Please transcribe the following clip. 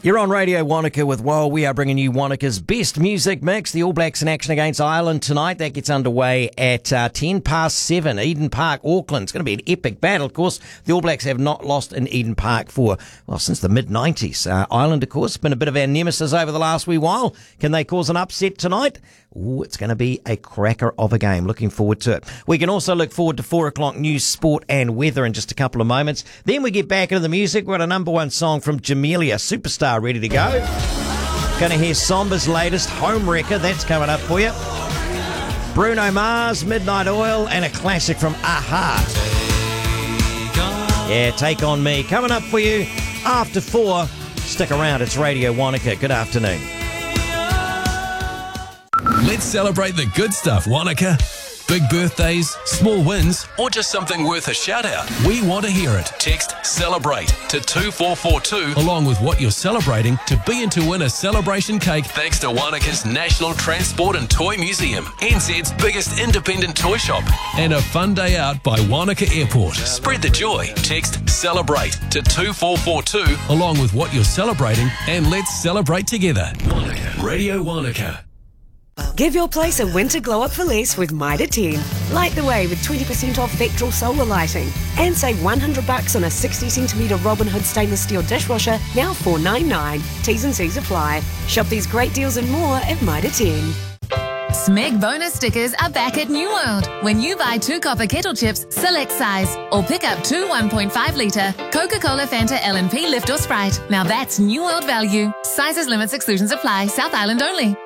You're on Radio Wanaka with Woah. We are bringing you Wanaka's best music mix. The All Blacks in action against Ireland tonight. That gets underway at 7:10, Eden Park, Auckland. It's going to be an epic battle, of course. The All Blacks have not lost in Eden Park since the mid-90s. Ireland, of course, been a bit of our nemesis over the last wee while. Can they cause an upset tonight? Ooh, it's going to be a cracker of a game. Looking forward to it. We can also look forward to 4 o'clock news, sport and weather in just a couple of moments. Then we get back into the music. We've got a number one song from Jamelia, Superstar, ready to go. Going to hear Somba's latest, Home Wrecker. That's coming up for you. Bruno Mars, Midnight Oil, and a classic from Aha. Yeah, Take On Me. Coming up for you after 4. Stick around. It's Radio Wanaka. Good afternoon. Let's celebrate the good stuff, Wanaka. Big birthdays, small wins, or just something worth a shout out. We want to hear it. Text CELEBRATE to 2442 along with what you're celebrating to be in to win a celebration cake thanks to Wanaka's National Transport and Toy Museum, NZ's biggest independent toy shop, and a fun day out by Wanaka Airport. Spread the joy. Text CELEBRATE to 2442 along with what you're celebrating, and let's celebrate together. Wanaka. Radio Wanaka. Give your place a winter glow-up for less with Mitre 10. Light the way with 20% off Vectral solar lighting. And save $100 on a 60cm Robin Hood stainless steel dishwasher, now $4.99. T's and C's apply. Shop these great deals and more at Mitre 10. Smeg bonus stickers are back at New World. When you buy 2 copper kettle chips, select size, or pick up 2 1.5 litre Coca-Cola, Fanta, LNP, Lift or Sprite. Now that's New World value. Sizes, limits, exclusions apply. South Island only.